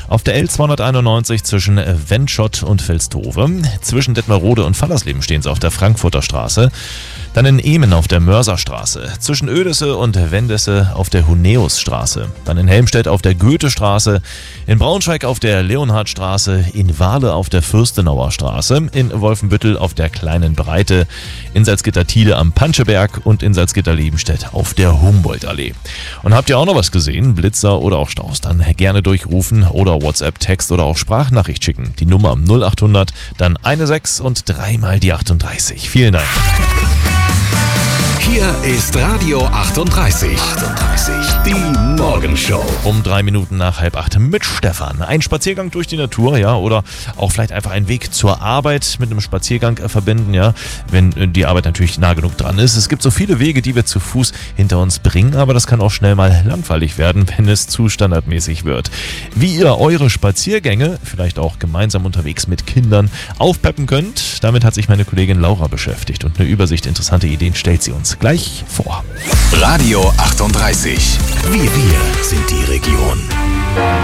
Auf der L291 zwischen Wendschott und Vilstove. Zwischen Detmerode und Fallersleben stehen sie auf der Frankfurter Straße. Dann in Ehmen auf der Mörserstraße. Zwischen Oedesse und Wendesse auf der Huneusstraße. Dann in Helmstedt auf der Goethestraße. In Braunschweig auf der Leonhardstraße. In Wahle auf der Fürstenauer Straße. In Wolfenbüttel auf der Kleinen Breite. In Salzgitter-Thiele am Panscheberg und in Salzgitter-Lebenstedt auf der Humboldtallee. Und habt ihr auch noch was gesehen? Blitzer oder auch Staus? Dann gerne durchrufen oder WhatsApp, Text oder auch Sprachnachricht schicken. Die Nummer 0800, dann 16 und 3 mal die 38. Vielen Dank. Hier ist Radio 38. Die Morgenshow. Um 3 Minuten nach 7:30 mit Stefan. Ein Spaziergang durch die Natur, ja, oder auch vielleicht einfach einen Weg zur Arbeit mit einem Spaziergang verbinden, ja, wenn die Arbeit natürlich nah genug dran ist. Es gibt so viele Wege, die wir zu Fuß hinter uns bringen, aber das kann auch schnell mal langweilig werden, wenn es zu standardmäßig wird. Wie ihr eure Spaziergänge, vielleicht auch gemeinsam unterwegs mit Kindern, aufpeppen könnt, damit hat sich meine Kollegin Laura beschäftigt und eine Übersicht interessanter Ideen stellt sie uns gleich vor. Radio 38. Wir sind die Region.